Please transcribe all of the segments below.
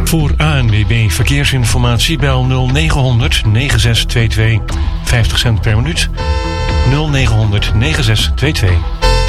Voor ANWB Verkeersinformatie bel 0900 9622. 50 cent per minuut. 0900 9622.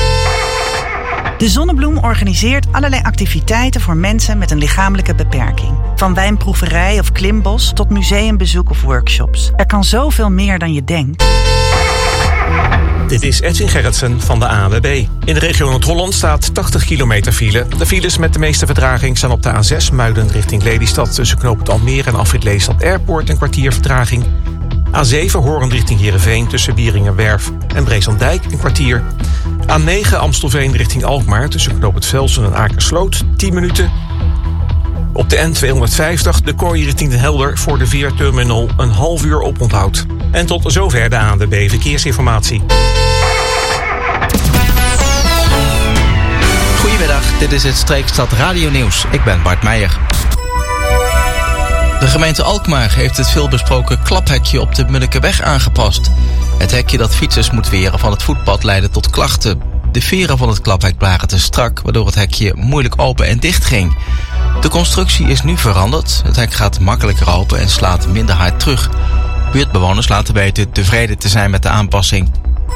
De Zonnebloem organiseert allerlei activiteiten voor mensen met een lichamelijke beperking. Van wijnproeverij of klimbos tot museumbezoek of workshops. Er kan zoveel meer dan je denkt. Dit is Edwin Gerritsen van de ANWB. In de regio Noord-Holland staat 80 kilometer file. De files met de meeste vertraging staan op de A6 Muiden richting Lelystad... tussen knooppunt Almere en afrit Lelystad Airport een kwartier vertraging. A7 Hoorn richting Heerenveen tussen Wieringerwerf en Breeslanddijk een kwartier. A9 Amstelveen richting Alkmaar tussen knooppunt Velsen en Akersloot 10 minuten. Op de N250 de Kooi richting Den Helder voor de Veerterminal een half uur oponthoud. En tot zover de ANWB Verkeersinformatie. Goedemiddag, dit is het Streekstad Radio Nieuws. Ik ben Bart Meijer. De gemeente Alkmaar heeft het veelbesproken klaphekje op de Munnikeweg aangepast. Het hekje dat fietsers moet weren van het voetpad leidde tot klachten. De veren van het klaphek waren te strak, waardoor het hekje moeilijk open en dicht ging. De constructie is nu veranderd. Het hek gaat makkelijker open en slaat minder hard terug. Buurtbewoners laten weten tevreden te zijn met de aanpassing.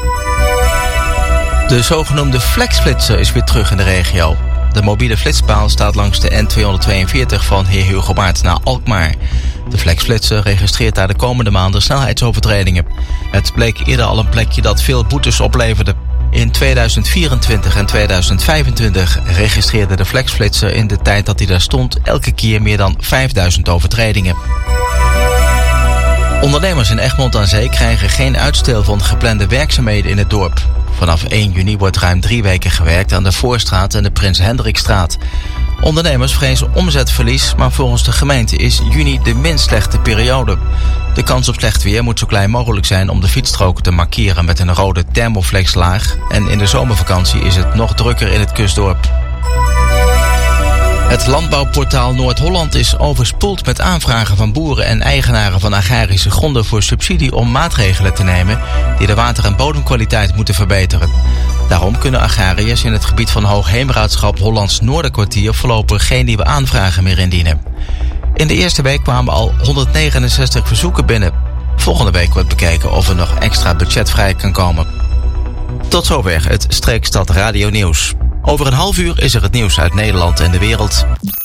De zogenoemde flexflitser is weer terug in de regio. De mobiele flitspaal staat langs de N242 van Heer Hugomaart naar Alkmaar. De flexflitser registreert daar de komende maanden snelheidsovertredingen. Het bleek eerder al een plekje dat veel boetes opleverde. In 2024 en 2025 registreerde de flexflitser in de tijd dat hij daar stond elke keer meer dan 5000 overtredingen. Ondernemers in Egmond aan Zee krijgen geen uitstel van geplande werkzaamheden in het dorp. Vanaf 1 juni wordt ruim 3 weken gewerkt aan de Voorstraat en de Prins Hendrikstraat. Ondernemers vrezen omzetverlies, maar volgens de gemeente is juni de minst slechte periode. De kans op slecht weer moet zo klein mogelijk zijn om de fietsstroken te markeren met een rode thermoflexlaag. En in de zomervakantie is het nog drukker in het kustdorp. Het landbouwportaal Noord-Holland is overspoeld met aanvragen van boeren en eigenaren van agrarische gronden voor subsidie om maatregelen te nemen die de water- en bodemkwaliteit moeten verbeteren. Daarom kunnen agrariërs in het gebied van Hoogheemraadschap Hollands Noorderkwartier voorlopig geen nieuwe aanvragen meer indienen. In de eerste week kwamen al 169 verzoeken binnen. Volgende week wordt bekeken of er nog extra budget vrij kan komen. Tot zover het Streekstad Radio Nieuws. Over een half uur is er het nieuws uit Nederland en de wereld.